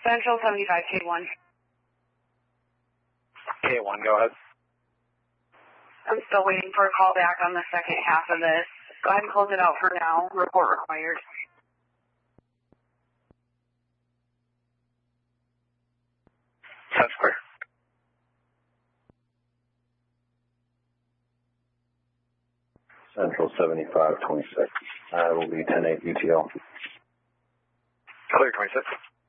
Central 75 K1. K1, go ahead. I'm still waiting for a call back on the second half of this. Go ahead and close it out for now. Report required. That's clear. Central 7526. I will be 10-8 UTL. Clear 26.